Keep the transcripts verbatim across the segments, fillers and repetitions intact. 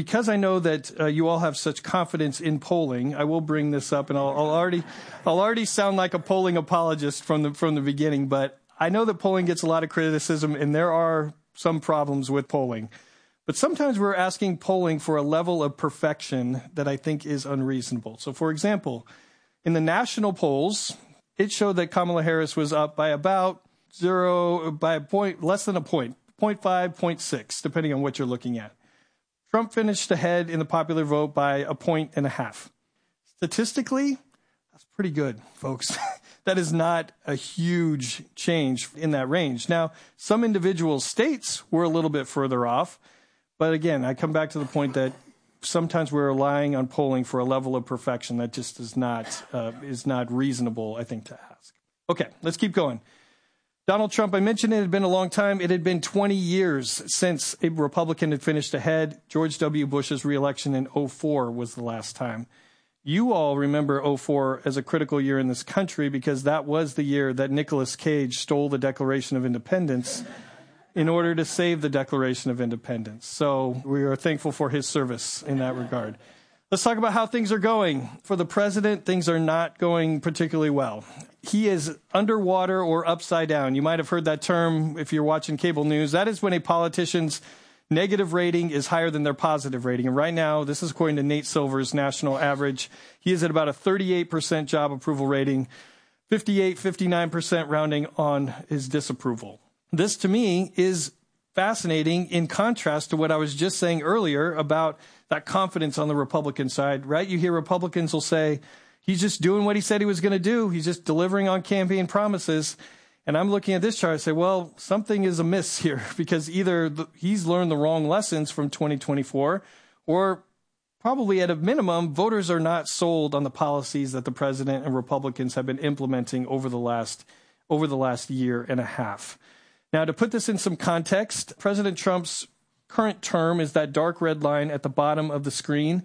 because I know that uh, you all have such confidence in polling, I will bring this up, and I'll, I'll already, I'll already sound like a polling apologist from the from the beginning. But I know that polling gets a lot of criticism, and there are some problems with polling. But sometimes we're asking polling for a level of perfection that I think is unreasonable. So, for example, in the national polls, it showed that Kamala Harris was up by about zero, by a point, less than a point, zero point five, zero point six, depending on what you're looking at. Trump finished ahead in the popular vote by a point and a half. Statistically, that's pretty good, folks. That is not a huge change in that range. Now, some individual states were a little bit further off. But again, I come back to the point that sometimes we're relying on polling for a level of perfection that just is not uh, is not reasonable, I think, to ask. Okay, let's keep going. Donald Trump, I mentioned it had been a long time. It had been twenty years since a Republican had finished ahead. George W. Bush's reelection in oh four was the last time. You all remember oh four as a critical year in this country because that was the year that Nicolas Cage stole the Declaration of Independence in order to save the Declaration of Independence. So we are thankful for his service in that regard. Let's talk about how things are going. For the president, things are not going particularly well. He is underwater or upside down. You might have heard that term if you're watching cable news. That is when a politician's negative rating is higher than their positive rating. And right now, this is according to Nate Silver's national average. He is at about a thirty-eight percent job approval rating, fifty-eight, fifty-nine percent rounding on his disapproval. This, to me, is fascinating in contrast to what I was just saying earlier about that confidence on the Republican side, right? You hear Republicans will say, he's just doing what he said he was going to do. He's just delivering on campaign promises. And I'm looking at this chart and say, well, something is amiss here because either the, he's learned the wrong lessons from twenty twenty-four or probably at a minimum, voters are not sold on the policies that the president and Republicans have been implementing over the last over the last year and a half. Now, to put this in some context, President Trump's current term is that dark red line at the bottom of the screen.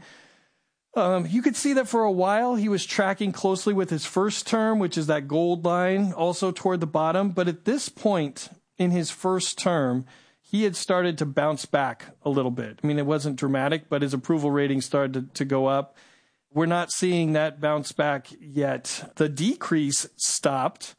Um, you could see that for a while he was tracking closely with his first term, which is that gold line, also toward the bottom. But at this point in his first term, he had started to bounce back a little bit. I mean, it wasn't dramatic, but his approval rating started to, to go up. We're not seeing that bounce back yet. The decrease stopped.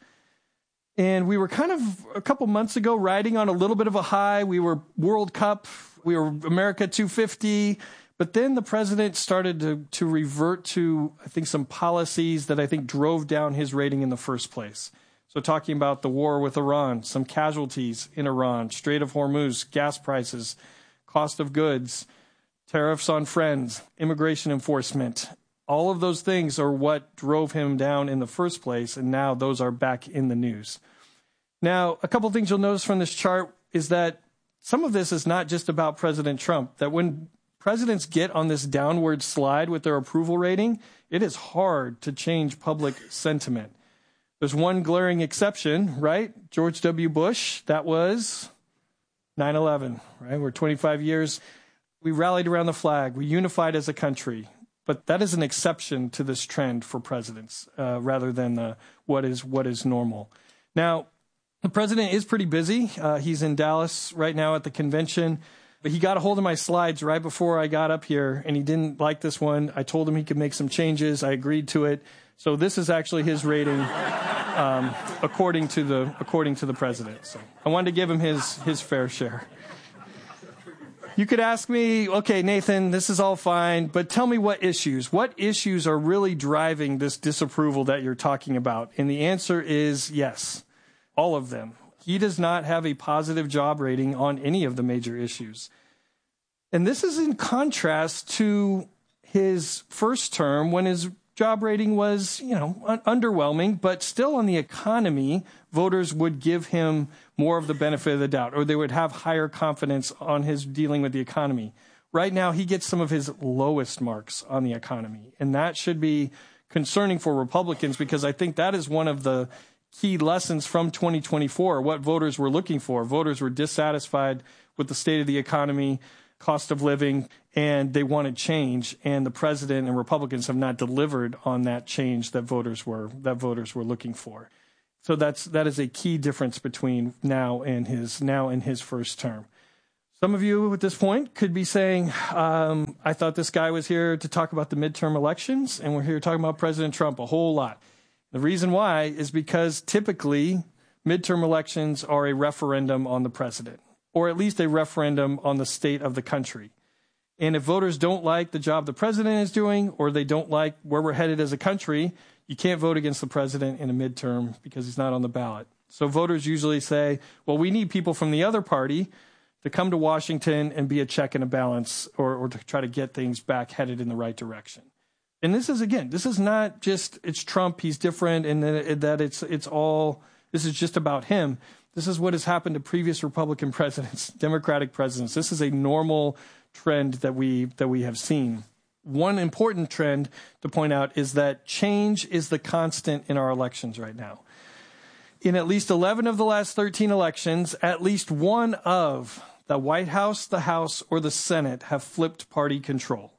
And we were kind of a couple months ago riding on a little bit of a high. We were World Cup, we were America two fifty. But then the president started to, to revert to, I think, some policies that I think drove down his rating in the first place. So talking about the war with Iran, some casualties in Iran, Strait of Hormuz, gas prices, cost of goods, tariffs on friends, immigration enforcement. All of those things are what drove him down in the first place, and now those are back in the news. Now, a couple things you'll notice from this chart is that some of this is not just about President Trump, that when presidents get on this downward slide with their approval rating, it is hard to change public sentiment. There's one glaring exception, right? George W. Bush, that was nine eleven, right? We're twenty-five years. We rallied around the flag. We unified as a country. But that is an exception to this trend for presidents uh, rather than the, what is what is normal. Now, the president is pretty busy. Uh, he's in Dallas right now at the convention. But he got a hold of my slides right before I got up here, and he didn't like this one. I told him he could make some changes. I agreed to it. So this is actually his rating um, according to the according to the president. So I wanted to give him his his fair share. You could ask me, okay, Nathan, this is all fine, but tell me what issues. What issues are really driving this disapproval that you're talking about? And the answer is yes, all of them. He does not have a positive job rating on any of the major issues. And this is in contrast to his first term when his job rating was, you know, un- underwhelming, but still on the economy, voters would give him more of the benefit of the doubt, or they would have higher confidence on his dealing with the economy. Right now, he gets some of his lowest marks on the economy, and that should be concerning for Republicans because I think that is one of the key lessons from twenty twenty-four, what voters were looking for. Voters were dissatisfied with the state of the economy, cost of living, and they wanted change. And the president and Republicans have not delivered on that change that voters were that voters were looking for. So that's that is a key difference between now and his now and his first term. Some of you at this point could be saying, um, I thought this guy was here to talk about the midterm elections, and we're here talking about President Trump a whole lot. The reason why is because typically midterm elections are a referendum on the president, or at least a referendum on the state of the country. And if voters don't like the job the president is doing, or they don't like where we're headed as a country, you can't vote against the president in a midterm because he's not on the ballot. So voters usually say, well, we need people from the other party to come to Washington and be a check and a balance, or, or to try to get things back headed in the right direction. And this is, again, this is not just, it's Trump, he's different, and that it's it's all, this is just about him. This is what has happened to previous Republican presidents, Democratic presidents. This is a normal trend that we that we have seen. One important trend to point out is that change is the constant in our elections right now. In at least eleven of the last thirteen elections, at least one of the White House, the House, or the Senate have flipped party control.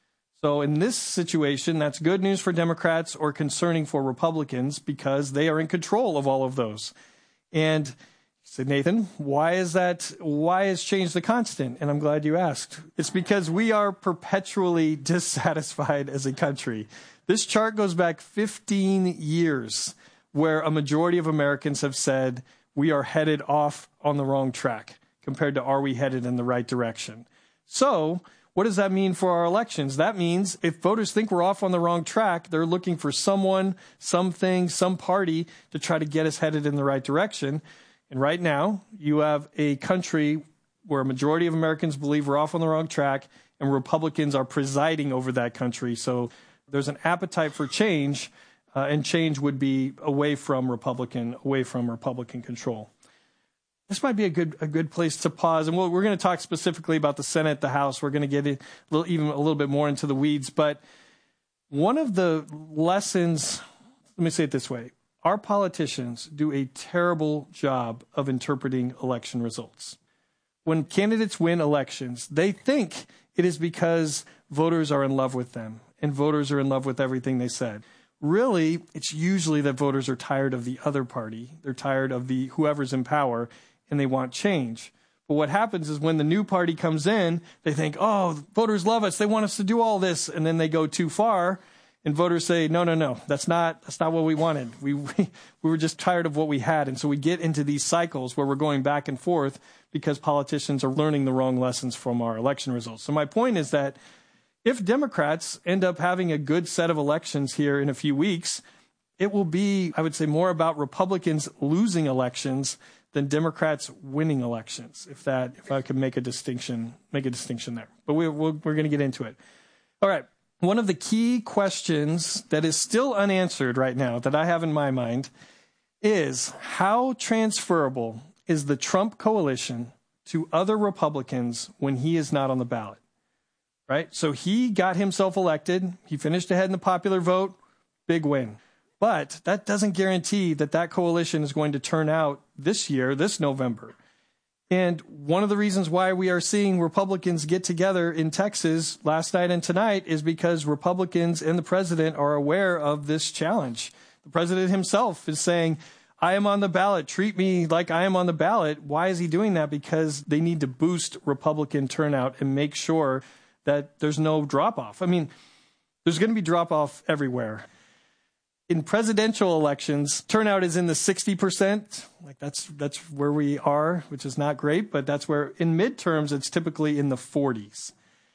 So in this situation, that's good news for Democrats or concerning for Republicans because they are in control of all of those. And you said, Nathan, why is that? Why is change the constant? And I'm glad you asked. It's because we are perpetually dissatisfied as a country. This chart goes back fifteen years, where a majority of Americans have said we are headed off on the wrong track compared to are we headed in the right direction. So what does that mean for our elections? That means if voters think we're off on the wrong track, they're looking for someone, something, some party to try to get us headed in the right direction. And right now, you have a country where a majority of Americans believe we're off on the wrong track, and Republicans are presiding over that country. So there's an appetite for change. Uh, and change would be away from Republican, away from Republican control. This might be a good a good place to pause, and we'll, we're going to talk specifically about the Senate, the House. We're going to get a little, even a little bit more into the weeds. But one of the lessons, let me say it this way: our politicians do a terrible job of interpreting election results. When candidates win elections, they think it is because voters are in love with them, and voters are in love with everything they said. Really, it's usually that voters are tired of the other party. They're tired of the whoever's in power, and they want change. But what happens is when the new party comes in, they think, oh, voters love us. They want us to do all this. And then they go too far, and voters say, no, no, no, that's not that's not what we wanted. We, we, we were just tired of what we had. And so we get into these cycles where we're going back and forth because politicians are learning the wrong lessons from our election results. So my point is that if Democrats end up having a good set of elections here in a few weeks, it will be, I would say, more about Republicans losing elections than Democrats winning elections, if that, if I could make a distinction, make a distinction there. But we, we're, we're going to get into it. All right. One of the key questions that is still unanswered right now that I have in my mind is how transferable is the Trump coalition to other Republicans when he is not on the ballot? Right? So he got himself elected. He finished ahead in the popular vote. Big win. But that doesn't guarantee that that coalition is going to turn out this year, this November. And one of the reasons why we are seeing Republicans get together in Texas last night and tonight is because Republicans and the president are aware of this challenge. The president himself is saying, I am on the ballot. Treat me like I am on the ballot. Why is he doing that? Because they need to boost Republican turnout and make sure that there's no drop-off. I mean, there's going to be drop-off everywhere. In presidential elections, turnout is in the sixty percent. Like that's that's where we are, which is not great, but that's where in midterms it's typically in the forties.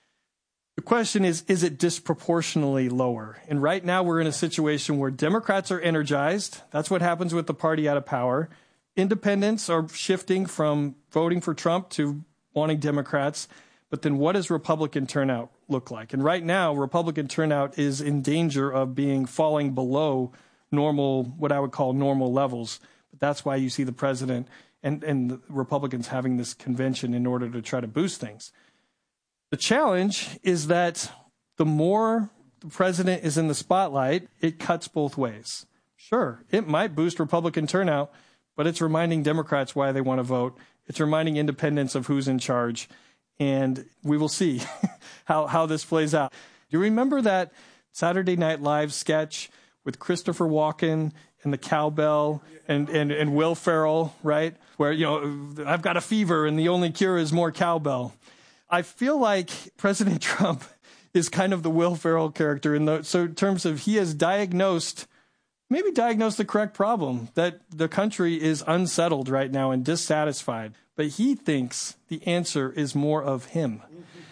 The question is, is it disproportionately lower? And right now we're in a situation where Democrats are energized. That's what happens with the party out of power. Independents are shifting from voting for Trump to wanting Democrats. But then what does Republican turnout look like? And right now, Republican turnout is in danger of being falling below normal, what I would call normal levels. But that's why you see the president and, and the Republicans having this convention in order to try to boost things. The challenge is that the more the president is in the spotlight, it cuts both ways. Sure, it might boost Republican turnout, but it's reminding Democrats why they want to vote. It's reminding independents of who's in charge. And we will see how, how this plays out. Do you remember that Saturday Night Live sketch with Christopher Walken and the cowbell and, and, and Will Ferrell, right? Where, you know, I've got a fever and the only cure is more cowbell. I feel like President Trump is kind of the Will Ferrell character in the so in terms of he has diagnosed, maybe diagnosed the correct problem, that the country is unsettled right now and dissatisfied. But he thinks the answer is more of him.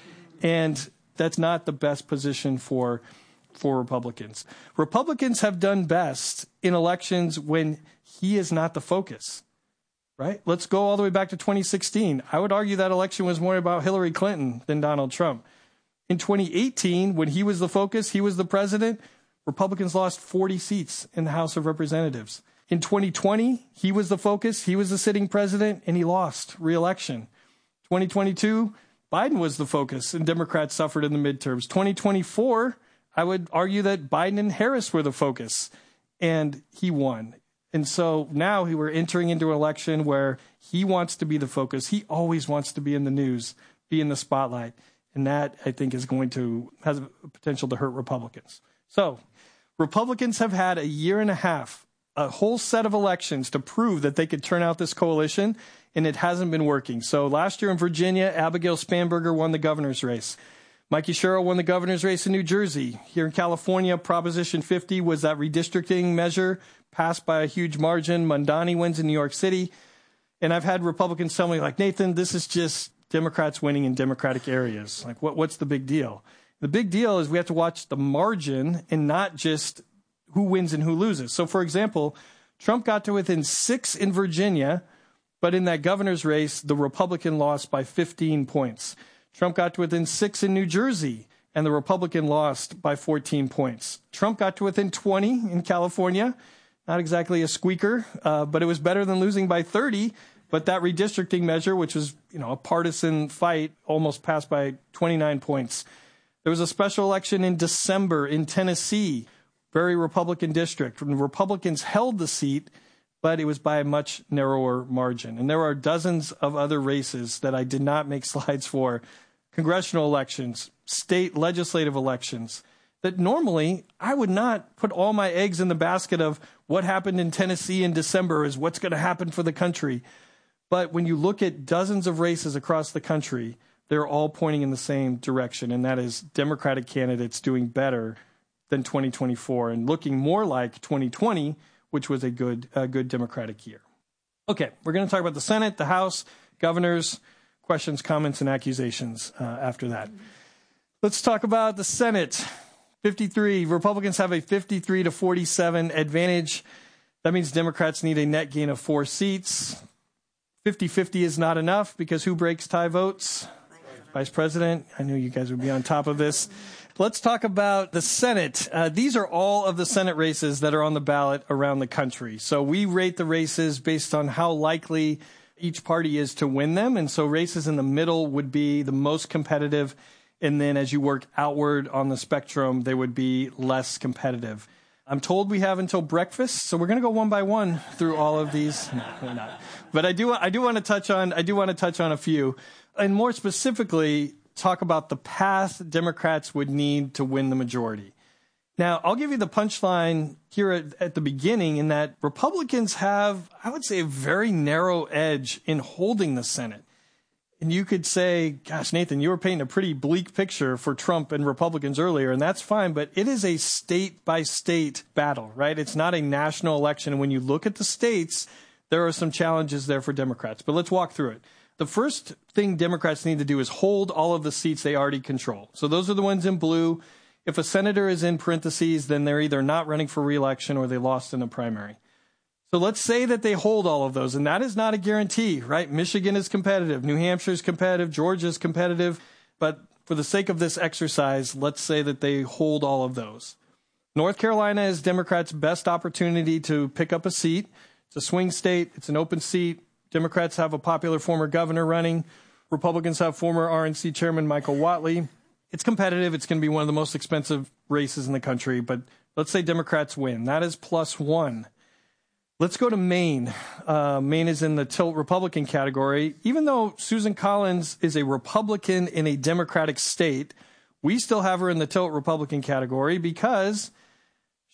And that's not the best position for for Republicans. Republicans have done best in elections when he is not the focus, right? Let's go all the way back to twenty sixteen. I would argue that election was more about Hillary Clinton than Donald Trump. In twenty eighteen, when he was the focus, he was the president, Republicans lost forty seats in the House of Representatives. In twenty twenty, he was the focus, he was the sitting president, and he lost re-election. twenty twenty-two, Biden was the focus, and Democrats suffered in the midterms. twenty twenty-four, I would argue that Biden and Harris were the focus, and he won. And so now we're entering into an election where he wants to be the focus. He always wants to be in the news, be in the spotlight. And that, I think, is going to, has a potential to hurt Republicans. So Republicans have had a year and a half, a whole set of elections to prove that they could turn out this coalition, and it hasn't been working. So last year in Virginia, Abigail Spanberger won the governor's race. Mikey Sherrill won the governor's race in New Jersey. Here in California, Proposition fifty was that redistricting measure passed by a huge margin. Mondani wins in New York City. And I've had Republicans tell me, like, Nathan, this is just Democrats winning in Democratic areas. Like, what, what's the big deal? The big deal is we have to watch the margin and not just who wins and who loses. So, for example, Trump got to within six in Virginia, but in that governor's race, the Republican lost by fifteen points. Trump got to within six in New Jersey, and the Republican lost by fourteen points. Trump got to within twenty in California. Not exactly a squeaker, uh, but it was better than losing by thirty. But that redistricting measure, which was, you know, a partisan fight, almost passed by twenty-nine points. There was a special election in December in Tennessee, very Republican district. And the Republicans held the seat, but it was by a much narrower margin. And there are dozens of other races that I did not make slides for, congressional elections, state legislative elections, that normally I would not put all my eggs in the basket of what happened in Tennessee in December is what's going to happen for the country. But when you look at dozens of races across the country, they're all pointing in the same direction, and that is Democratic candidates doing better than twenty twenty-four and looking more like twenty twenty, which was a good, a good Democratic year. Okay, we're going to talk about the Senate, the House, governors, questions, comments, and accusations uh, after that. Let's talk about the Senate. fifty-three. Republicans have a fifty-three to forty-seven advantage. That means Democrats need a net gain of four seats. fifty-fifty is not enough because who breaks tie votes? Vice President. I knew you guys would be on top of this. Let's talk about the Senate. Uh, these are all of the Senate races that are on the ballot around the country. So we rate the races based on how likely each party is to win them. And so races in the middle would be the most competitive. And then as you work outward on the spectrum, they would be less competitive. I'm told we have until breakfast, so we're going to go one by one through all of these. No, we're not. But I do, I do want to touch on, I do want to touch on a few, and more specifically, talk about the path Democrats would need to win the majority. Now, I'll give you the punchline here at, at the beginning in that Republicans have, I would say, a very narrow edge in holding the Senate. And you could say, gosh, Nathan, you were painting a pretty bleak picture for Trump and Republicans earlier, and that's fine, but it is a state-by-state battle, right? It's not a national election. And when you look at the states, there are some challenges there for Democrats. But let's walk through it. The first thing Democrats need to do is hold all of the seats they already control. So those are the ones in blue. If a senator is in parentheses, then they're either not running for re-election or they lost in the primary. So let's say that they hold all of those, and that is not a guarantee, right? Michigan is competitive, New Hampshire is competitive, Georgia is competitive, but for the sake of this exercise, let's say that they hold all of those. North Carolina is Democrats' best opportunity to pick up a seat. It's a swing state, it's an open seat. Democrats have a popular former governor running. Republicans have former R N C chairman Michael Whatley. It's competitive, it's going to be one of the most expensive races in the country, but let's say Democrats win. That is plus one. Let's go to Maine. Uh, Maine is in the tilt Republican category. Even though Susan Collins is a Republican in a Democratic state, we still have her in the tilt Republican category because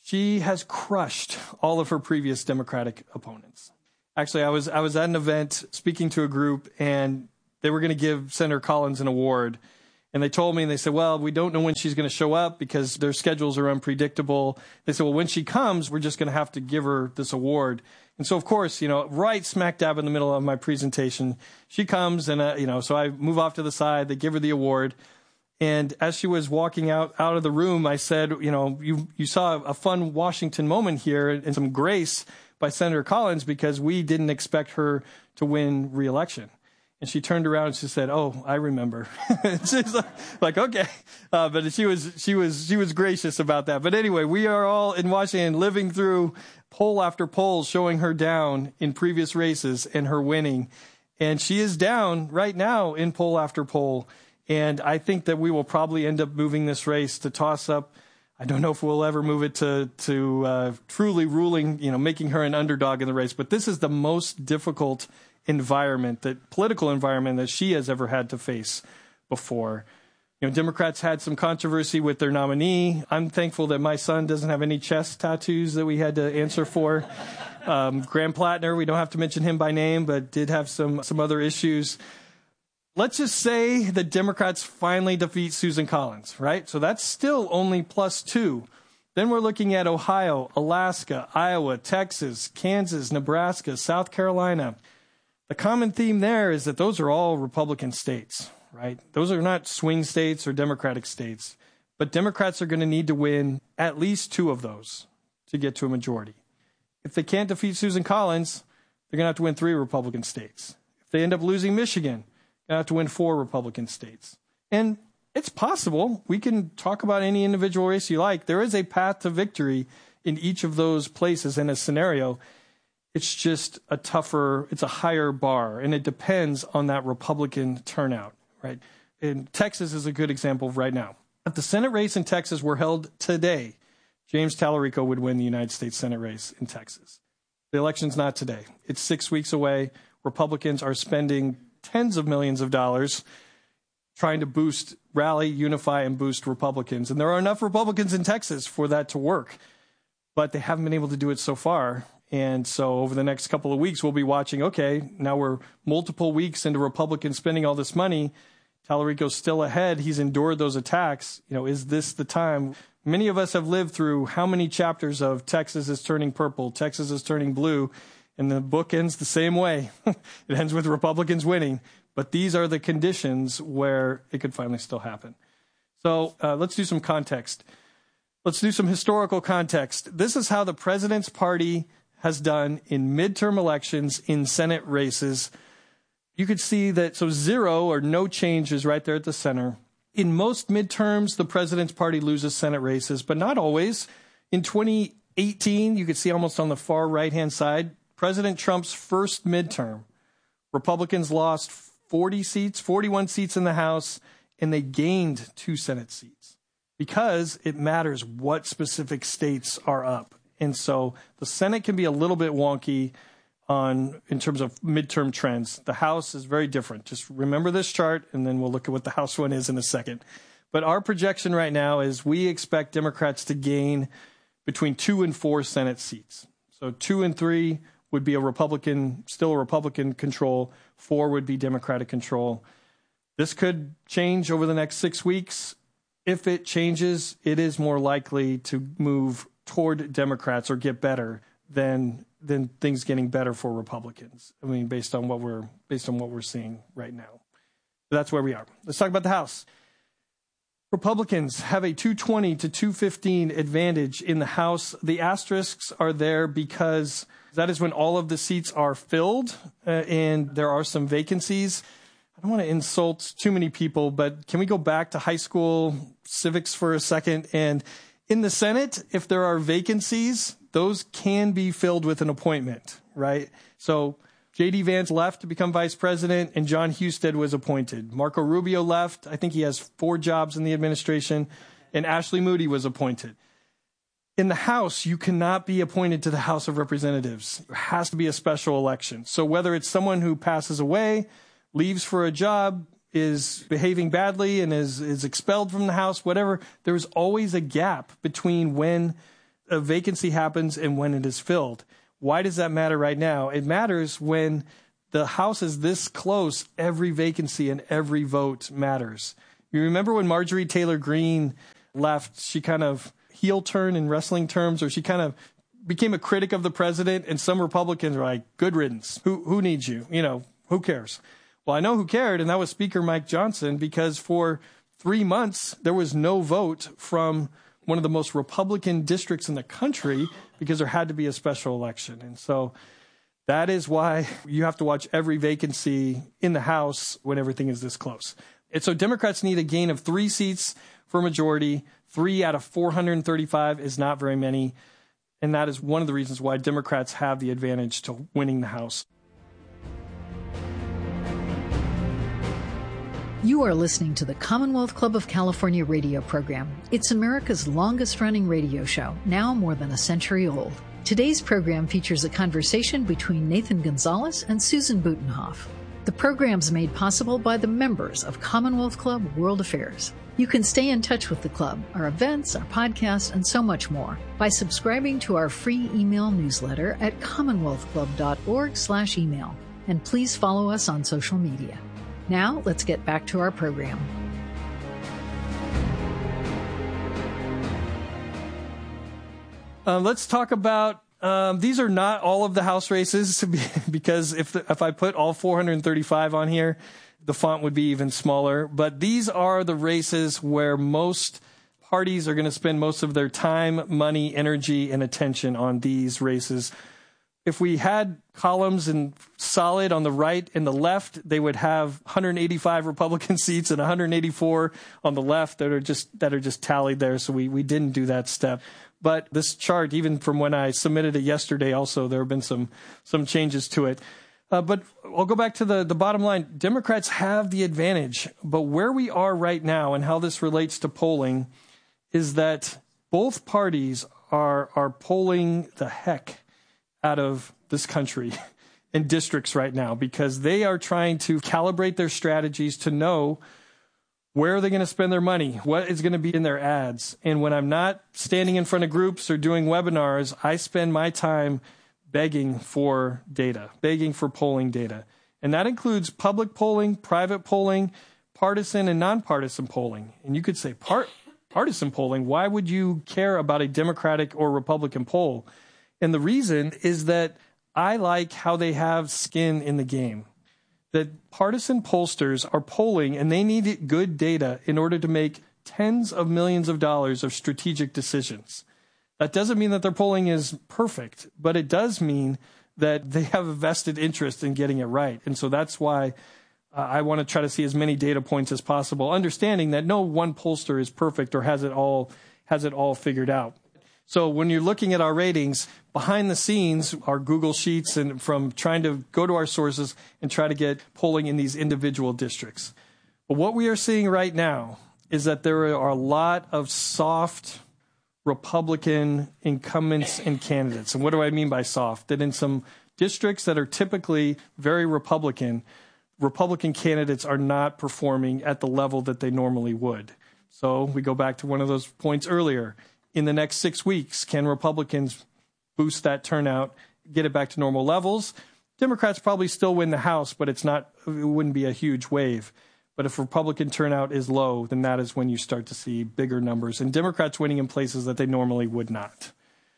She has crushed all of her previous Democratic opponents. Actually, I was I was at an event speaking to a group, and they were going to give Senator Collins an award. And they told me, and they said, well, we don't know when she's going to show up because their schedules are unpredictable. They said, well, when she comes, we're just going to have to give her this award. And so, of course, you know, right smack dab in the middle of my presentation, she comes, and, uh, you know, so I move off to the side. They give her the award. And as she was walking out, out of the room, I said, you know, you, you saw a fun Washington moment here and some grace by Senator Collins because we didn't expect her to win re-election. And she turned around and she said, "Oh, I remember." She's like, like okay, uh, but she was she was she was gracious about that. But anyway, we are all in Washington living through poll after poll showing her down in previous races and her winning, and she is down right now in poll after poll. And I think that we will probably end up moving this race to toss up. I don't know if we'll ever move it to to uh, truly ruling, you know, making her an underdog in the race. But this is the most difficult environment, that political environment that she has ever had to face before. You know, Democrats had some controversy with their nominee. I'm thankful that my son doesn't have any chest tattoos that we had to answer for. Um, Graham Plattner, we don't have to mention him by name, but did have some some other issues. Let's just say the Democrats finally defeat Susan Collins, right? So that's still only plus two. Then we're looking at Ohio, Alaska, Iowa, Texas, Kansas, Nebraska, South Carolina. The common theme there is that those are all Republican states, right? Those are not swing states or Democratic states. But Democrats are going to need to win at least two of those to get to a majority. If they can't defeat Susan Collins, they're going to have to win three Republican states. If they end up losing Michigan, they're going to have to win four Republican states. And it's possible. We can talk about any individual race you like. There is a path to victory in each of those places in a scenario. It's just a tougher, it's a higher bar, and it depends on that Republican turnout, right? And Texas is a good example right now. If the Senate race in Texas were held today, James Talarico would win the United States Senate race in Texas. The election's not today. It's six weeks away. Republicans are spending tens of millions of dollars trying to boost, rally, unify, and boost Republicans. And there are enough Republicans in Texas for that to work, but they haven't been able to do it so far. And so over the next couple of weeks, we'll be watching, okay, now we're multiple weeks into Republicans spending all this money. Talarico's still ahead. He's endured those attacks. You know, is this the time? Many of us have lived through how many chapters of Texas is turning purple, Texas is turning blue, and the book ends the same way. It ends with Republicans winning. But these are the conditions where it could finally still happen. So uh, let's do some context. Let's do some historical context. This is how the president's party has done in midterm elections in Senate races. You could see that, so zero or no change is right there at the center. In most midterms, the president's party loses Senate races, but not always. In twenty eighteen, you could see almost on the far right-hand side, President Trump's first midterm, Republicans lost forty seats, forty-one seats in the House, and they gained two Senate seats because it matters what specific states are up. And so the Senate can be a little bit wonky on in terms of midterm trends. The House is very different. Just remember this chart, and then we'll look at what the House one is in a second. But our projection right now is we expect Democrats to gain between two and four Senate seats. So two and three would be a Republican, still a Republican control. Four would be Democratic control. This could change over the next six weeks. If it changes, it is more likely to move toward Democrats or get better than than things getting better for Republicans. I mean, based on what we're based on what we're seeing right now. So that's where we are. Let's talk about the House. Republicans have a two twenty to two fifteen advantage in the House. The asterisks are there because that is when all of the seats are filled uh, and there are some vacancies. I don't want to insult too many people, but can we go back to high school civics for a second? And in the Senate, if there are vacancies, those can be filled with an appointment, right? So J D Vance left to become vice president, and John Husted was appointed. Marco Rubio left. I think he has four jobs in the administration, and Ashley Moody was appointed. In the House, you cannot be appointed to the House of Representatives. It has to be a special election. So whether it's someone who passes away, leaves for a job, is behaving badly and is, is expelled from the House, whatever, there's always a gap between when a vacancy happens and when it is filled. Why does that matter right now? It matters when the House is this close. Every vacancy and every vote matters. You remember when Marjorie Taylor Greene left, she kind of heel turned in wrestling terms, or she kind of became a critic of the president, and some Republicans were like, good riddance. Who, who needs you? You know, who cares? Well, I know who cared, and that was Speaker Mike Johnson, because for three months, there was no vote from one of the most Republican districts in the country because there had to be a special election. And so that is why you have to watch every vacancy in the House when everything is this close. And so Democrats need a gain of three seats for a majority. Three out of four hundred thirty-five is not very many. And that is one of the reasons why Democrats have the advantage to winning the House. You are listening to the Commonwealth Club of California radio program. It's America's longest-running radio show, now more than a century old. Today's program features a conversation between Nathan Gonzalez and Susan Butenhoff. The program's made possible by the members of Commonwealth Club World Affairs. You can stay in touch with the club, our events, our podcast, and so much more by subscribing to our free email newsletter at commonwealthclub.org slash email. And please follow us on social media. Now, let's get back to our program. Uh, let's talk about, um, these are not all of the House races, because if the, if I put all four hundred thirty-five on here, the font would be even smaller. But these are the races where most parties are going to spend most of their time, money, energy, and attention on these races. If we had columns and solid on the right and the left, they would have one hundred eighty-five Republican seats and one hundred eighty-four on the left that are just that are just tallied there. So we, we didn't do that step. But this chart, even from when I submitted it yesterday, also there have been some some changes to it. Uh, but I'll go back to the, the bottom line. Democrats have the advantage. But where we are right now and how this relates to polling is that both parties are are polling the heck out of this country in districts right now, because they are trying to calibrate their strategies to know where are they going to spend their money, what is going to be in their ads. And when I'm not standing in front of groups or doing webinars, I spend my time begging for data, begging for polling data. And that includes public polling, private polling, partisan and nonpartisan polling. And you could say part, partisan polling, why would you care about a Democratic or Republican poll? And the reason is that I like how they have skin in the game. That partisan pollsters are polling, and they need good data in order to make tens of millions of dollars of strategic decisions. That doesn't mean that their polling is perfect, but it does mean that they have a vested interest in getting it right. And so that's why uh, I want to try to see as many data points as possible, understanding that no one pollster is perfect or has it all has it all figured out. So when you're looking at our ratings, behind the scenes, our Google Sheets, and from trying to go to our sources and try to get polling in these individual districts. But what we are seeing right now is that there are a lot of soft Republican incumbents and candidates. And what do I mean by soft? That in some districts that are typically very Republican, Republican candidates are not performing at the level that they normally would. So we go back to one of those points earlier. In the next six weeks, can Republicans boost that turnout, get it back to normal levels? Democrats probably still win the House, but it's not, it wouldn't be a huge wave. But if Republican turnout is low, then that is when you start to see bigger numbers, and Democrats winning in places that they normally would not.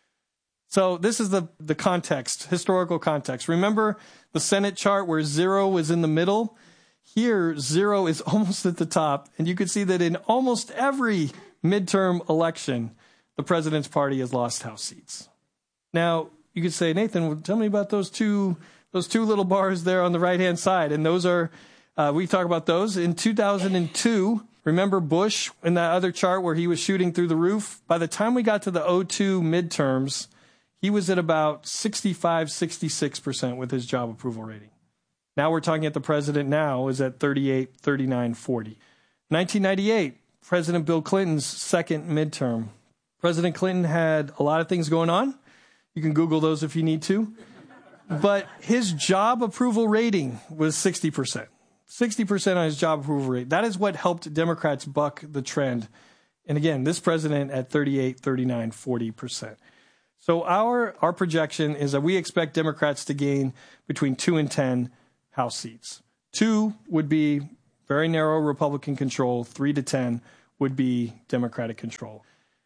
So this is the, the context, historical context. Remember the Senate chart where zero was in the middle? Here, zero is almost at the top, and you can see that in almost every midterm election, the president's party has lost House seats. Now, you could say, Nathan, well, tell me about those two those two little bars there on the right-hand side. And those are, uh, we talk about those. In two thousand two, remember Bush in that other chart where he was shooting through the roof? By the time we got to the oh two midterms, he was at about sixty-five, sixty-six percent with his job approval rating. Now we're talking at the president now is at thirty-eight, thirty-nine, forty. nineteen ninety-eight, President Bill Clinton's second midterm. President Clinton had a lot of things going on. You can Google those if you need to. But his job approval rating was sixty percent. sixty percent on his job approval rate. That is what helped Democrats buck the trend. And again, this president at thirty-eight, thirty-nine, forty percent. So our our projection is that we expect Democrats to gain between two and ten House seats. Two would be very narrow Republican control. Three to ten would be Democratic control.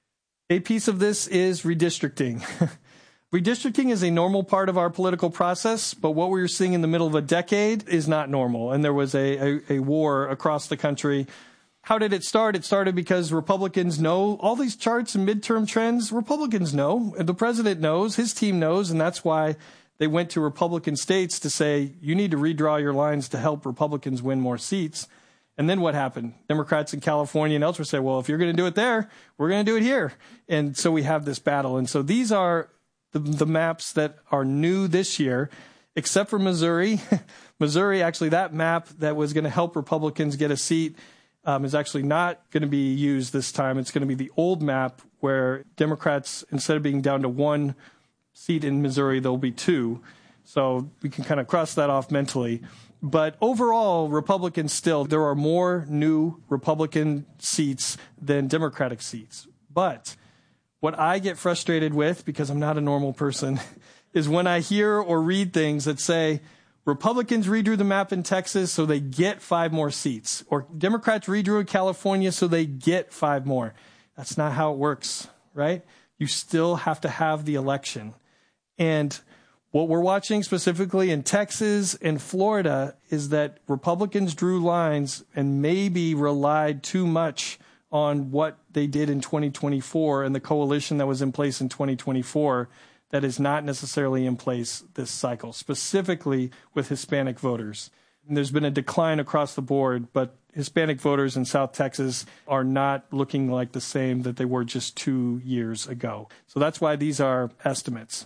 A piece of this is redistricting. Redistricting is a normal part of our political process, but what we were seeing in the middle of a decade is not normal. And there was a, a, a war across the country. How did it start? It started because Republicans know all these charts and midterm trends. Republicans know, and the president knows, his team knows, and that's why they went to Republican states to say, you need to redraw your lines to help Republicans win more seats. And then what happened? Democrats in California and elsewhere said, well, if you're going to do it there, we're going to do it here. And so we have this battle. And so these are the, the maps that are new this year, except for Missouri. Missouri, actually, that map that was going to help Republicans get a seat um, is actually not going to be used this time. It's going to be the old map where Democrats, instead of being down to one seat in Missouri, there'll be two. So we can kind of cross that off mentally. But overall, Republicans still, there are more new Republican seats than Democratic seats. But what I get frustrated with, because I'm not a normal person, is when I hear or read things that say Republicans redrew the map in Texas so they get five more seats, or Democrats redrew in California so they get five more. That's not how it works, right? You still have to have the election. And what we're watching specifically in Texas and Florida is that Republicans drew lines and maybe relied too much on what they did in twenty twenty-four and the coalition that was in place in twenty twenty-four that is not necessarily in place this cycle, specifically with Hispanic voters. And there's been a decline across the board, but Hispanic voters in South Texas are not looking like the same that they were just two years ago. So that's why these are estimates.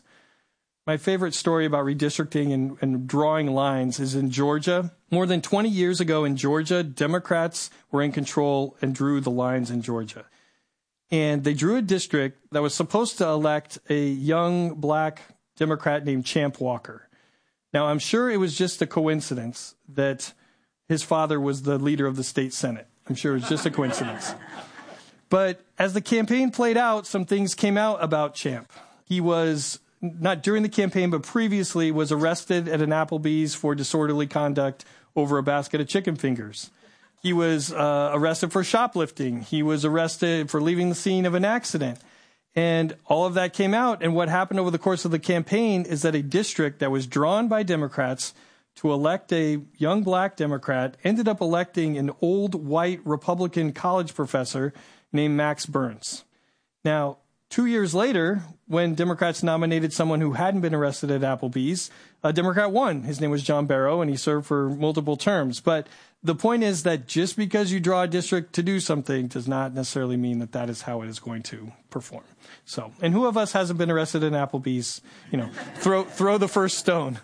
My favorite story about redistricting and, and drawing lines is in Georgia. More than twenty years ago in Georgia, Democrats were in control and drew the lines in Georgia. And they drew a district that was supposed to elect a young black Democrat named Champ Walker. Now, I'm sure it was just a coincidence that his father was the leader of the state Senate. I'm sure it was just a coincidence. But as the campaign played out, some things came out about Champ. He was, not during the campaign, but previously, was arrested at an Applebee's for disorderly conduct over a basket of chicken fingers. He was uh, arrested for shoplifting. He was arrested for leaving the scene of an accident. And all of that came out. And what happened over the course of the campaign is that a district that was drawn by Democrats to elect a young black Democrat ended up electing an old white Republican college professor named Max Burns. Now, two years later, when Democrats nominated someone who hadn't been arrested at Applebee's, a Democrat won. His name was John Barrow, and he served for multiple terms. But the point is that just because you draw a district to do something does not necessarily mean that that is how it is going to perform. So, and who of us hasn't been arrested at Applebee's? You know, throw throw the first stone.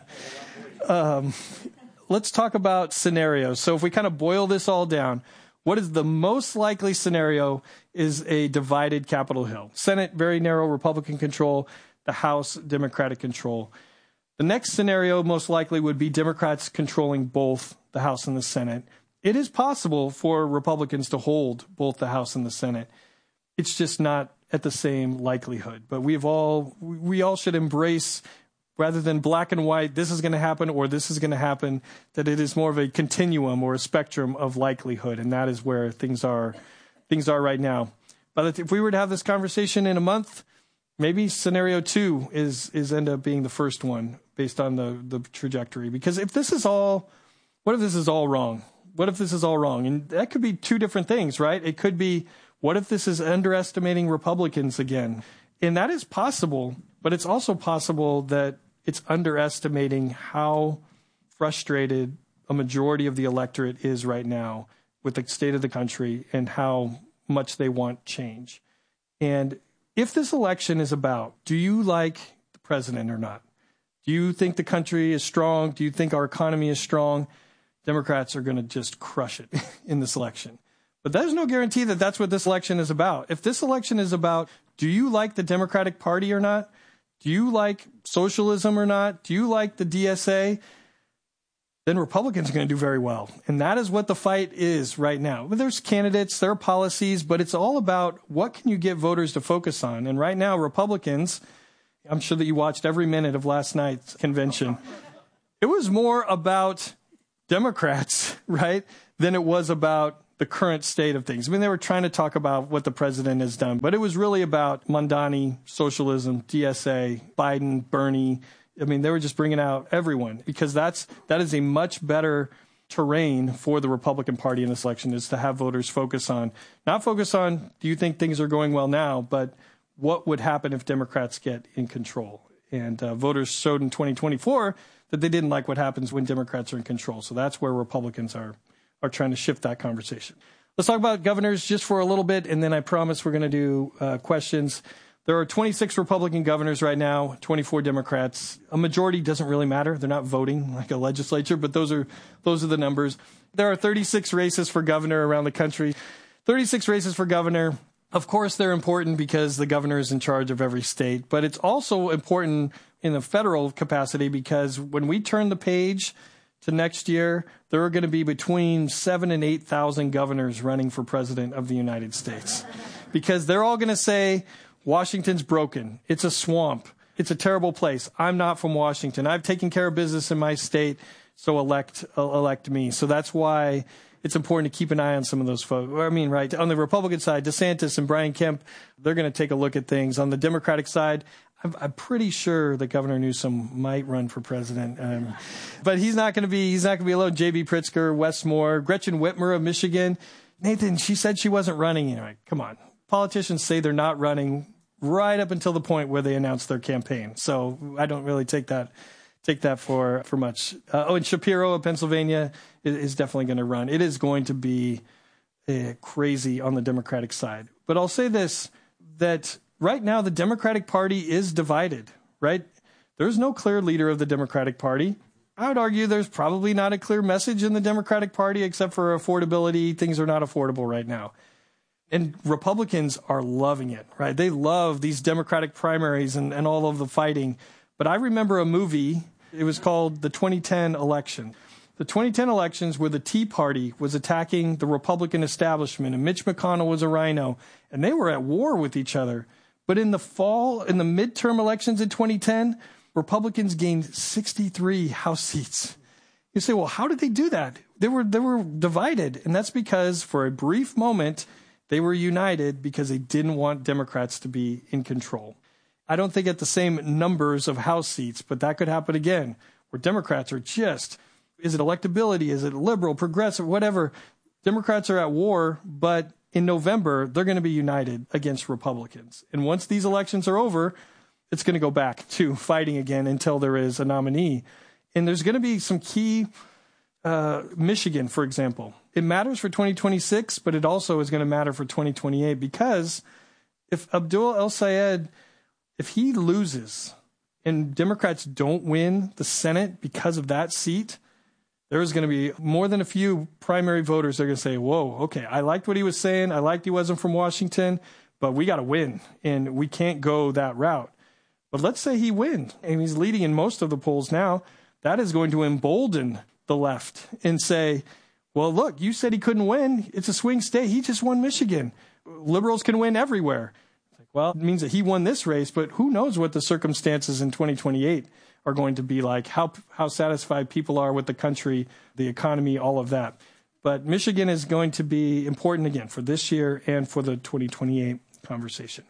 Um, let's talk about scenarios. So if we kind of boil this all down, what is the most likely scenario is a divided Capitol Hill. Senate, very narrow Republican control. The House, Democratic control. The next scenario most likely would be Democrats controlling both the House and the Senate. It is possible for Republicans to hold both the House and the Senate. It's just not at the same likelihood. But we've all, we all should embrace, rather than black and white, this is going to happen or this is going to happen, that it is more of a continuum or a spectrum of likelihood. And that is where things are, things are right now. But if we were to have this conversation in a month, maybe scenario two is, is end up being the first one based on the, the trajectory. Because if this is all, what if this is all wrong? What if this is all wrong? And that could be two different things, right? It could be, what if this is underestimating Republicans again? And that is possible, but it's also possible that it's underestimating how frustrated a majority of the electorate is right now with the state of the country and how much they want change. And if this election is about, do you like the president or not? Do you think the country is strong? Do you think our economy is strong? Democrats are going to just crush it in this election. But there's no guarantee that that's what this election is about. If this election is about, do you like the Democratic Party or not? Do you like socialism or not? Do you like the D S A? Then Republicans are going to do very well. And that is what the fight is right now. But there's candidates, there are policies, but it's all about what can you get voters to focus on. And right now, Republicans I'm sure that you watched every minute of last night's convention. It was more about Democrats, right, than it was about the current state of things. I mean, they were trying to talk about what the president has done, but it was really about Mamdani, socialism, D S A, Biden, Bernie. I mean, they were just bringing out everyone because that's that is a much better terrain for the Republican Party in this election, is to have voters focus on, not focus on, do you think things are going well now, but what would happen if Democrats get in control? And uh, voters showed in twenty twenty-four that they didn't like what happens when Democrats are in control. So that's where Republicans are are trying to shift that conversation. Let's talk about governors just for a little bit, and then I promise we're going to do uh, questions. There are twenty-six Republican governors right now, twenty-four Democrats. A majority doesn't really matter. They're not voting like a legislature, but those are those are the numbers. There are thirty-six races for governor around the country. thirty-six races for governor. Of course, they're important because the governor is in charge of every state, but it's also important in a federal capacity because when we turn the page to next year, there are going to be between seven and eight thousand governors running for president of the United States, because they're all going to say Washington's broken. It's a swamp. It's a terrible place. I'm not from Washington. I've taken care of business in my state, so elect uh, elect me. So that's why it's important to keep an eye on some of those folks. I mean, right, on the Republican side, DeSantis and Brian Kemp, they're going to take a look at things. On the Democratic side, I'm, I'm pretty sure that Governor Newsom might run for president, um, but he's not going to be. He's not going to be alone. J B. Pritzker, Wes Moore, Gretchen Whitmer of Michigan. Nathan, she said she wasn't running. You know, come on. Politicians say they're not running right up until the point where they announce their campaign. So I don't really take that take that for for much. Uh, oh, and Shapiro of Pennsylvania is, is definitely going to run. It is going to be uh, crazy on the Democratic side. But I'll say this, that right now the Democratic Party is divided, right? There's no clear leader of the Democratic Party. I would argue there's probably not a clear message in the Democratic Party except for affordability. Things are not affordable right now. And Republicans are loving it, right? They love these Democratic primaries and, and all of the fighting. But I remember a movie, it was called the twenty ten election. The twenty ten elections where the Tea Party was attacking the Republican establishment and Mitch McConnell was a rhino and they were at war with each other. But in the fall, in the midterm elections in twenty ten, Republicans gained sixty-three House seats. You say, well, how did they do that? They were they were divided. And that's because for a brief moment, they were united because they didn't want Democrats to be in control. I don't think at the same numbers of House seats, but that could happen again, where Democrats are just, is it electability? Is it liberal, progressive, whatever? Democrats are at war, but in November, they're going to be united against Republicans. And once these elections are over, it's going to go back to fighting again until there is a nominee. And there's going to be some key, uh, Michigan, for example. It matters for twenty twenty-six, but it also is going to matter for twenty twenty-eight, because if Abdul El-Sayed, if he loses and Democrats don't win the Senate because of that seat, there's going to be more than a few primary voters that are going to say, whoa, okay, I liked what he was saying. I liked he wasn't from Washington, but we got to win, and we can't go that route. But let's say he wins, and he's leading in most of the polls now. That is going to embolden the left and say, well, look, you said he couldn't win. It's a swing state. He just won Michigan. Liberals can win everywhere. It's like, well, it means that he won this race, but who knows what the circumstances in twenty twenty-eight are going to be like, how how satisfied people are with the country, the economy, all of that. But Michigan is going to be important again for this year and for the twenty twenty-eight conversation.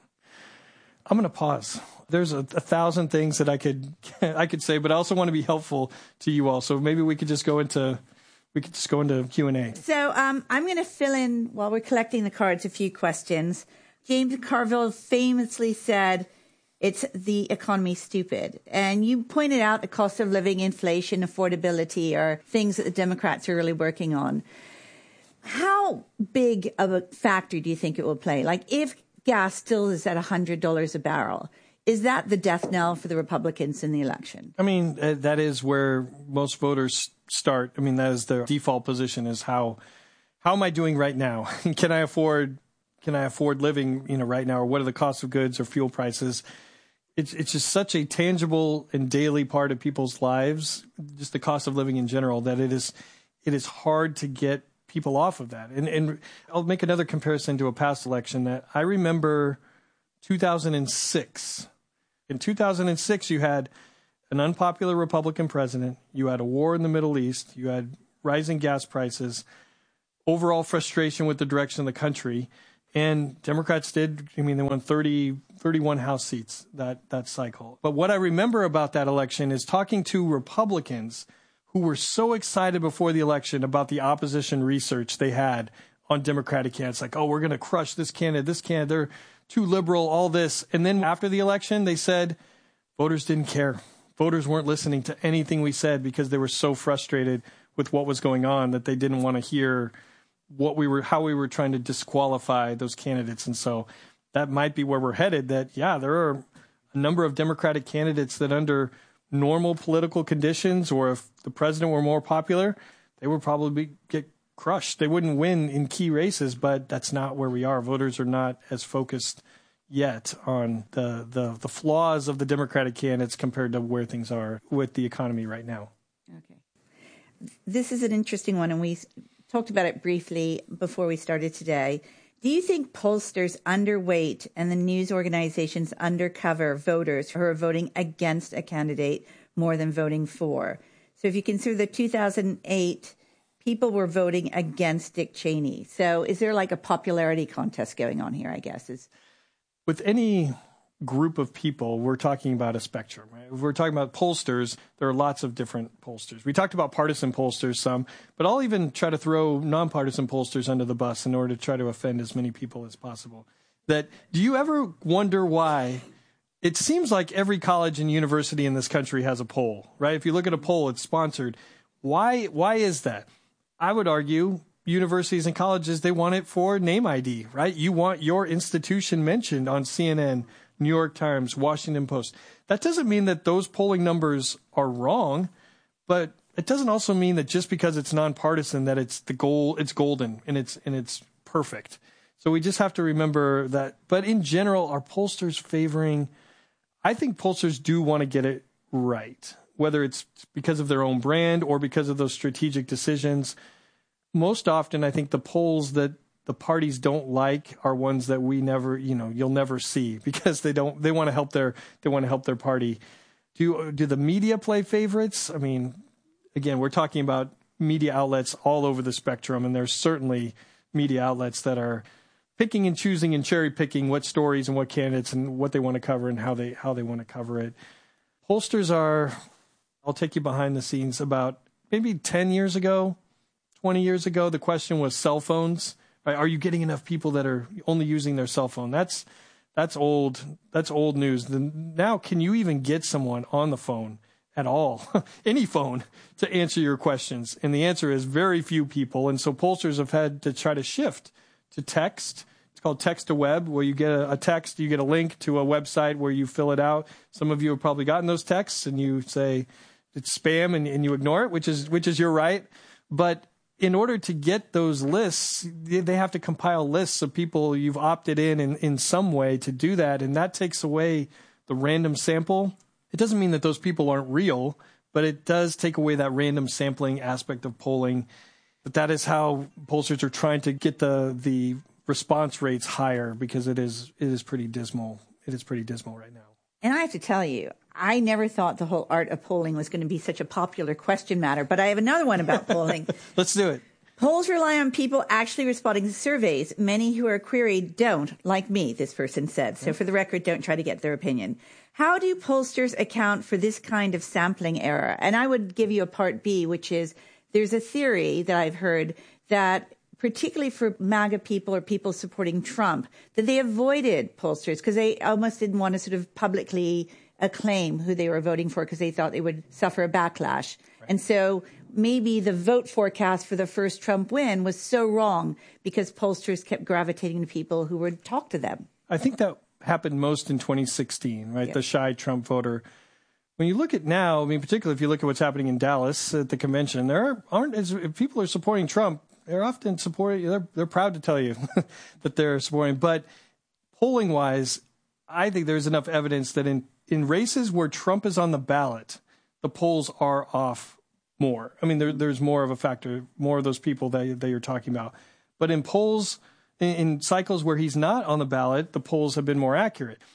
I'm going to pause. There's a, a thousand things that I could I could say, but I also want to be helpful to you all. So maybe we could just go into we could just go into Q and A. So um, I'm going to fill in while we're collecting the cards a few questions. James Carville famously said, "It's the economy, stupid." And you pointed out the cost of living, inflation, affordability are things that the Democrats are really working on. How big of a factor do you think it will play? Like if gas still is at one hundred dollars a barrel, is that the death knell for the Republicans in the election? I mean, uh, that is where most voters start. I mean, that is their default position, is how how am I doing right now? Can I afford can I afford living, you know, right now, or what are the costs of goods or fuel prices? It's it's just such a tangible and daily part of people's lives, just the cost of living in general, that it is it is hard to get people off of that. And and I'll make another comparison to a past election that I remember two thousand six. In two thousand six, you had an unpopular Republican president. You had a war in the Middle East. You had rising gas prices, overall frustration with the direction of the country. And Democrats did, I mean, they won thirty, thirty-one House seats that, that cycle. But what I remember about that election is talking to Republicans who were so excited before the election about the opposition research they had on Democratic candidates. Like, oh, we're going to crush this candidate, this candidate, they're too liberal, all this. And then after the election, they said voters didn't care. Voters weren't listening to anything we said because they were so frustrated with what was going on that they didn't want to hear what we were, how we were trying to disqualify those candidates. And so that might be where we're headed, that, yeah, there are a number of Democratic candidates that under normal political conditions, or if the president were more popular, they would probably get crushed. They wouldn't win in key races, but that's not where we are. Voters are not as focused yet on the, the, the flaws of the Democratic candidates compared to where things are with the economy right now. Okay. This is an interesting one, and we talked about it briefly before we started today. Do you think pollsters underweight and the news organizations undercover voters who are voting against a candidate more than voting for? So if you consider the two thousand eight, people were voting against Dick Cheney. So is there like a popularity contest going on here, I guess? Is With any group of people, we're talking about a spectrum, right? If we're talking about pollsters, there are lots of different pollsters. We talked about partisan pollsters some, but I'll even try to throw nonpartisan pollsters under the bus in order to try to offend as many people as possible. That, do you ever wonder why it seems like every college and university in this country has a poll, right? If you look at a poll, it's sponsored. Why, why is that? I would argue universities and colleges, they want it for name I D, right? You want your institution mentioned on C N N, New York Times, Washington Post. That doesn't mean that those polling numbers are wrong, but it doesn't also mean that just because it's nonpartisan that it's the goal, it's golden and it's and it's perfect. So we just have to remember that. But in general, are pollsters favoring? I think pollsters do want to get it right, whether it's because of their own brand or because of those strategic decisions. Most often, I think the polls that the parties don't like are ones that we never, you know, you'll never see because they don't, they want to help their, they want to help their party. Do, do the media play favorites? I mean, again, we're talking about media outlets all over the spectrum, and there's certainly media outlets that are picking and choosing and cherry picking what stories and what candidates and what they want to cover and how they, how they want to cover it. Pollsters are, I'll take you behind the scenes, about maybe ten years ago, twenty years ago, the question was cell phones. Right? Are you getting enough people that are only using their cell phone? That's that's old. That's old news. The, now, can you even get someone on the phone at all, any phone, to answer your questions? And the answer is very few people. And so pollsters have had to try to shift to text. It's called text to web, where you get a, a text, you get a link to a website where you fill it out. Some of you have probably gotten those texts, and you say it's spam, and, and you ignore it, which is which is your right. But in order to get those lists, they have to compile lists of people you've opted in, in in some way to do that. And that takes away the random sample. It doesn't mean that those people aren't real, but it does take away that random sampling aspect of polling. But that is how pollsters are trying to get the the response rates higher, because it is it is pretty dismal. It is pretty dismal right now. And I have to tell you, I never thought the whole art of polling was going to be such a popular question matter, but I have another one about polling. Let's do it. Polls rely on people actually responding to surveys. Many who are queried don't, like me, this person said. So for the record, don't try to get their opinion. How do pollsters account for this kind of sampling error? And I would give you a part B, which is there's a theory that I've heard that particularly for MAGA people or people supporting Trump, that they avoided pollsters because they almost didn't want to sort of publicly acclaim who they were voting for because they thought they would suffer a backlash. Right. And so maybe the vote forecast for the first Trump win was so wrong because pollsters kept gravitating to people who would talk to them. I think that happened most in twenty sixteen, right? Yeah. The shy Trump voter. When you look at now, I mean, particularly if you look at what's happening in Dallas at the convention, there aren't, as if people are supporting Trump, they're often supporting, they're, they're proud to tell you that they're supporting. But polling wise, I think there's enough evidence that in, in races where Trump is on the ballot, the polls are off more. I mean, there, there's more of a factor, more of those people that, that you're talking about. But in polls, in, in cycles where he's not on the ballot, the polls have been more accurate.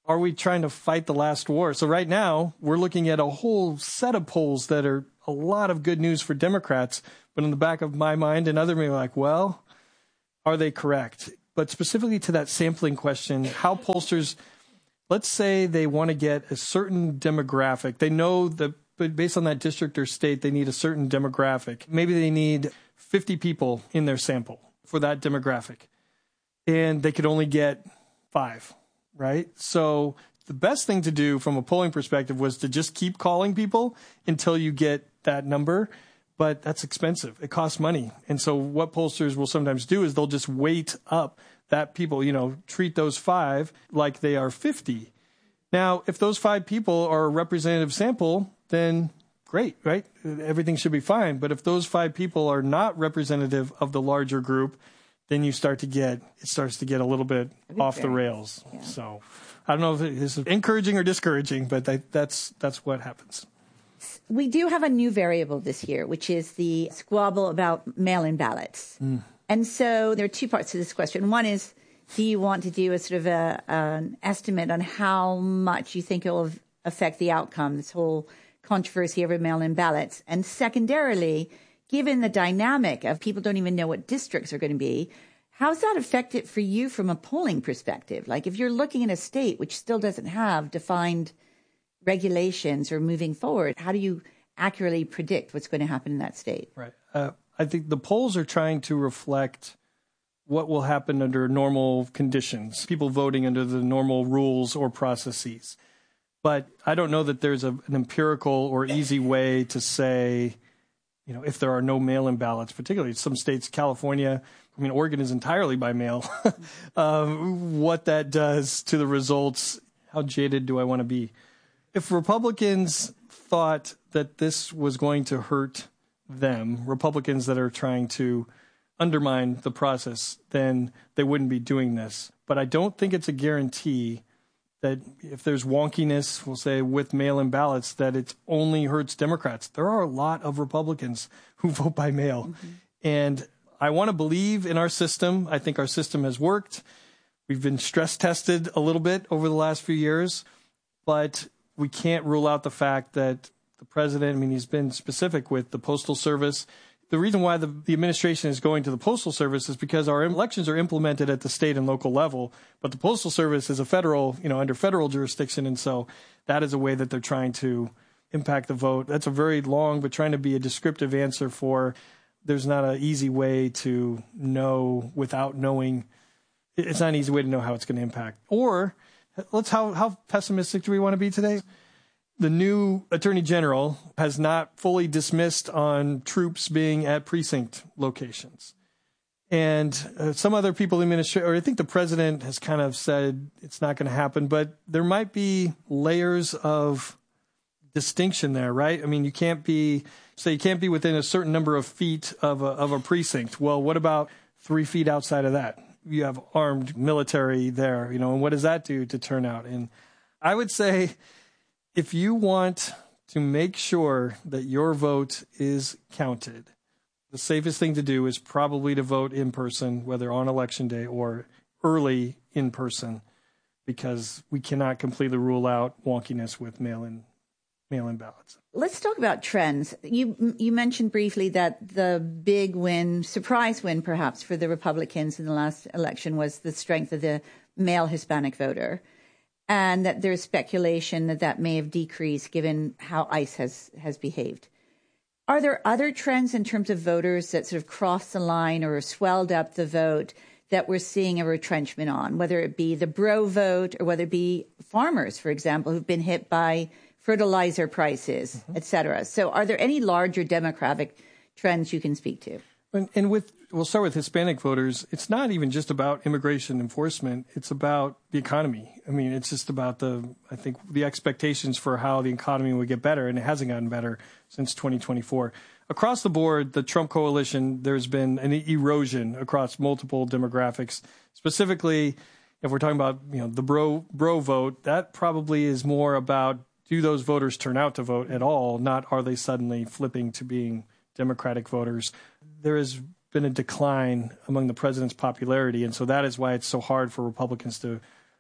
are we trying to fight the last war? So right now, we're looking at a whole set of polls that are a lot of good news for Democrats. But in the back of my mind and other people are like, well, are they correct? But specifically to that sampling question, how pollsters, let's say they want to get a certain demographic. They know that, but based on that district or state, they need a certain demographic. Maybe they need fifty people in their sample for that demographic. And they could only get five. Right? So the best thing to do from a polling perspective was to just keep calling people until you get that number. But that's expensive. It costs money. And so what pollsters will sometimes do is they'll just weight up that people, you know, treat those five like they are fifty. Now, if those five people are a representative sample, then great, right? Everything should be fine. But if those five people are not representative of the larger group, then you start to get, it starts to get a little bit off the rails. Yeah. So I don't know if it is encouraging or discouraging, but that, that's, that's what happens. We do have a new variable this year, which is the squabble about mail-in ballots. Mm. And so there are two parts to this question. One is, do you want to do a sort of a, an estimate on how much you think it will affect the outcome, this whole controversy over mail-in ballots? And secondarily, given the dynamic of people don't even know what districts are going to be, how's that affect it for you from a polling perspective? Like if you're looking at a state which still doesn't have defined regulations or moving forward, how do you accurately predict what's going to happen in that state? Right. Uh, I think the polls are trying to reflect what will happen under normal conditions, people voting under the normal rules or processes. But I don't know that there's a, an empirical or easy way to say, you know, if there are no mail-in ballots, particularly some states, California, I mean, Oregon is entirely by mail. um, what that does to the results, how jaded do I want to be? If Republicans thought that this was going to hurt them, Republicans that are trying to undermine the process, then they wouldn't be doing this. But I don't think it's a guarantee that if there's wonkiness, we'll say, with mail-in ballots, that it only hurts Democrats. There are a lot of Republicans who vote by mail. Mm-hmm. And I want to believe in our system. I think our system has worked. We've been stress tested a little bit over the last few years. But we can't rule out the fact that the president, I mean, he's been specific with the Postal Service. The reason why the, the administration is going to the Postal Service is because our elections are implemented at the state and local level, but the Postal Service is a federal, you know, under federal jurisdiction, and so that is a way that they're trying to impact the vote. That's a very long, but trying to be a descriptive answer for there's not an easy way to know without knowing. It's not an easy way to know how it's going to impact. Or let's how how pessimistic do we want to be today? The new Attorney General has not fully dismissed on troops being at precinct locations. And uh, some other people in the administration, or I think the president has kind of said it's not going to happen, but there might be layers of distinction there, right? I mean, you can't be, say you can't be within a certain number of feet of a, of a precinct. Well, what about three feet outside of that? You have armed military there, you know, and what does that do to turnout? And I would say, if you want to make sure that your vote is counted, the safest thing to do is probably to vote in person, whether on election day or early in person, because we cannot completely rule out wonkiness with mail-in mail-in ballots. Let's talk about trends. You you mentioned briefly that the big win, surprise win perhaps, for the Republicans in the last election was the strength of the male Hispanic voter, and that there's speculation that that may have decreased given how ICE has, has behaved. Are there other trends in terms of voters that sort of crossed the line or swelled up the vote that we're seeing a retrenchment on, whether it be the bro vote or whether it be farmers, for example, who've been hit by fertilizer prices, mm-hmm. et cetera? So are there any larger demographic trends you can speak to? And, and with, we'll start with Hispanic voters. It's not even just about immigration enforcement. It's about the economy. I mean, it's just about the, I think, the expectations for how the economy would get better, and it hasn't gotten better since twenty twenty-four. Across the board, the Trump coalition, there's been an erosion across multiple demographics. Specifically, if we're talking about, you know, the bro bro vote, that probably is more about, do those voters turn out to vote at all, not are they suddenly flipping to being Democratic voters. There has been a decline among the president's popularity, and so that is why it's so hard for Republicans to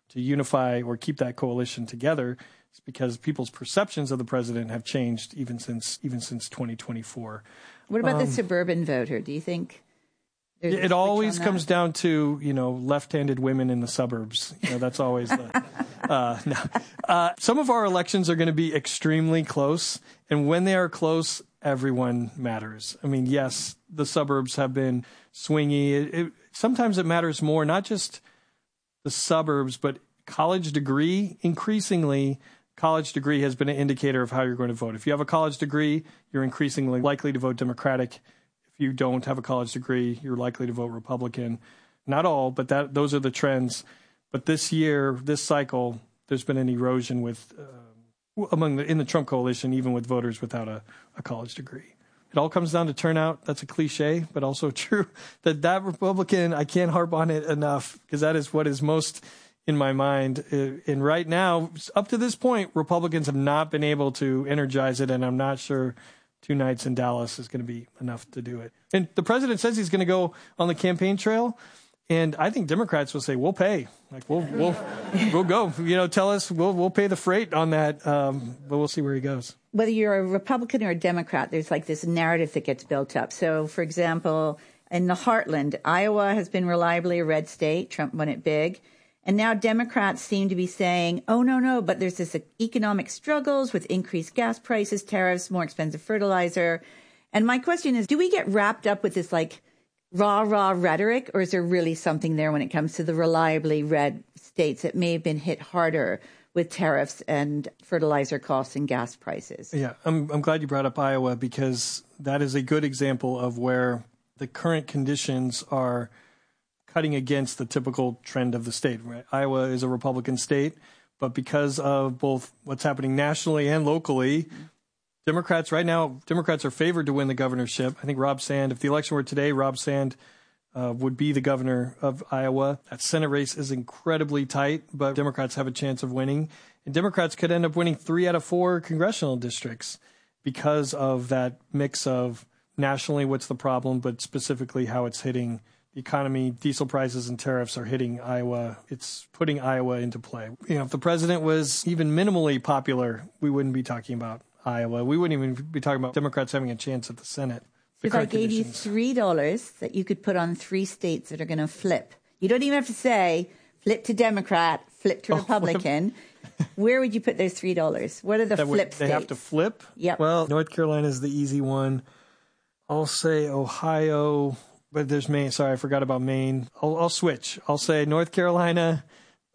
to unify or keep that coalition together. It's because people's perceptions of the president have changed even since even since twenty twenty-four. What about um, the suburban voter? Do you think there's it always comes down to, you know, left-handed women in the suburbs? You know, that's always the. Uh, no. uh, some of our elections are going to be extremely close, and when they are close, everyone matters. I mean, yes, the suburbs have been swingy. It, it, sometimes it matters more, not just the suburbs, but college degree. Increasingly, college degree has been an indicator of how you're going to vote. If you have a college degree, you're increasingly likely to vote Democratic. If you don't have a college degree, you're likely to vote Republican. Not all, but that those are the trends. But this year, this cycle, there's been an erosion with uh, among the in the Trump coalition, even with voters without a, a college degree. It all comes down to turnout. That's a cliche, but also true. That that Republican, I can't harp on it enough because that is what is most in my mind. And right now, up to this point, Republicans have not been able to energize it, and I'm not sure two nights in Dallas is going to be enough to do it. And the president says he's going to go on the campaign trail. And I think Democrats will say, we'll pay. Like, we'll we'll we'll go. You know, tell us, we'll we'll pay the freight on that. Um, but we'll see where he goes. Whether you're a Republican or a Democrat, there's like this narrative that gets built up. So, for example, in the heartland, Iowa has been reliably a red state. Trump won it big. And now Democrats seem to be saying, oh, no, no, but there's this economic struggles with increased gas prices, tariffs, more expensive fertilizer. And my question is, do we get wrapped up with this, like, rah, rah rhetoric, or is there really something there when it comes to the reliably red states that may have been hit harder with tariffs and fertilizer costs and gas prices? Yeah, I'm, I'm glad you brought up Iowa because that is a good example of where the current conditions are cutting against the typical trend of the state. Right? Iowa is a Republican state, but because of both what's happening nationally and locally, Democrats right now, Democrats are favored to win the governorship. I think Rob Sand, if the election were today, Rob Sand uh, would be the governor of Iowa. That Senate race is incredibly tight, but Democrats have a chance of winning. And Democrats could end up winning three out of four congressional districts because of that mix of nationally what's the problem, but specifically how it's hitting the economy. Diesel prices and tariffs are hitting Iowa. It's putting Iowa into play. You know, if the president was even minimally popular, we wouldn't be talking about Iowa. We wouldn't even be talking about Democrats having a chance at the Senate. The if I gave conditions. you three dollars that you could put on three states that are going to flip, you don't even have to say flip to Democrat, flip to Republican. Oh, where would you put those three dollars? What are the that flip would, states? They have to flip? Yep. Well, North Carolina is the easy one. I'll say Ohio, but there's Maine. Sorry, I forgot about Maine. I'll, I'll switch. I'll say North Carolina,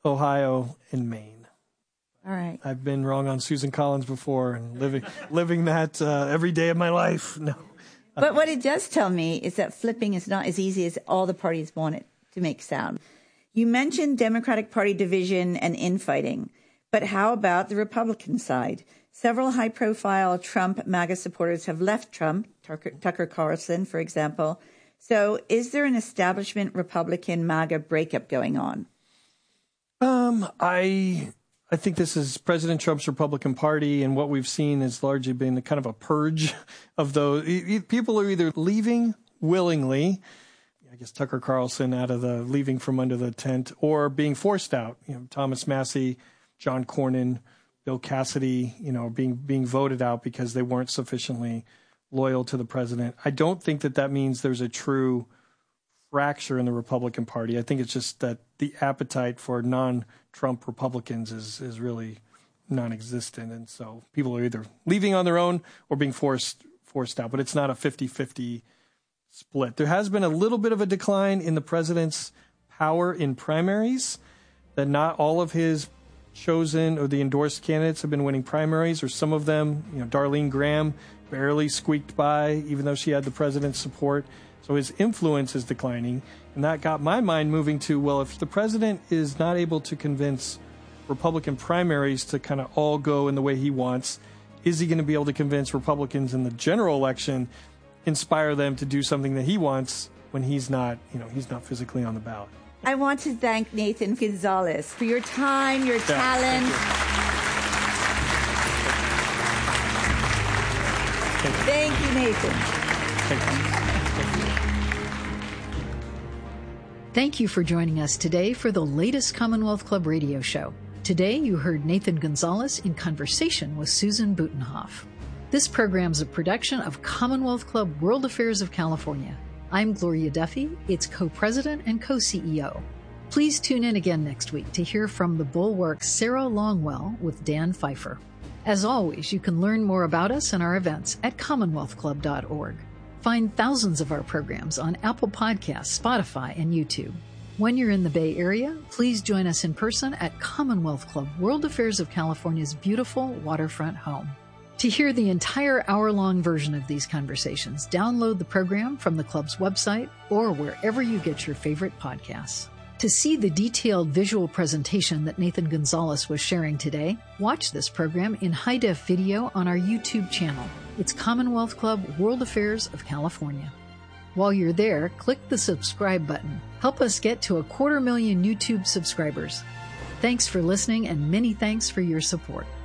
Ohio, and Maine. All right. I've been wrong on Susan Collins before and living living that uh, every day of my life. No. But what it does tell me is that flipping is not as easy as all the parties want it to make sound. You mentioned Democratic Party division and infighting, but how about the Republican side? Several high-profile Trump MAGA supporters have left Trump, Tucker, Tucker Carlson, for example. So is there an establishment Republican MAGA breakup going on? Um, I... I think this is President Trump's Republican Party, and what we've seen has largely been kind of a purge of those. People are either leaving willingly, I guess Tucker Carlson out of the leaving from under the tent, or being forced out. You know, Thomas Massie, John Cornyn, Bill Cassidy, you know, being being voted out because they weren't sufficiently loyal to the president. I don't think that that means there's a true fracture in the Republican Party. I think it's just that the appetite for non-Trump Republicans is is really non-existent, and so people are either leaving on their own or being forced forced out. But it's not a fifty-fifty split. There has been a little bit of a decline in the president's power in primaries, that not all of his chosen or the endorsed candidates have been winning primaries, or some of them, you know, Darlene Graham barely squeaked by, even though she had the president's support. So his influence is declining, and that got my mind moving to, well, if the president is not able to convince Republican primaries to kind of all go in the way he wants, is he going to be able to convince Republicans in the general election, inspire them to do something that he wants when he's not, you know, he's not physically on the ballot? I want to thank Nathan Gonzalez for your time, your yeah, talent. Thank you, thank you Nathan. Thank you. Thank you for joining us today for the latest Commonwealth Club radio show. Today you heard Nathan Gonzalez in conversation with Susan Butenhoff. This program is a production of Commonwealth Club World Affairs of California. I'm Gloria Duffy, its co-president and co-C E O. Please tune in again next week to hear from the Bulwark's Sarah Longwell with Dan Pfeiffer. As always, you can learn more about us and our events at commonwealth club dot org. Find thousands of our programs on Apple Podcasts, Spotify, and YouTube. When you're in the Bay Area, please join us in person at Commonwealth Club World Affairs of California's beautiful waterfront home. To hear the entire hour-long version of these conversations, download the program from the club's website or wherever you get your favorite podcasts. To see the detailed visual presentation that Nathan Gonzalez was sharing today, watch this program in high-def video on our YouTube channel. It's Commonwealth Club World Affairs of California. While you're there, click the subscribe button. Help us get to a quarter million YouTube subscribers. Thanks for listening, and many thanks for your support.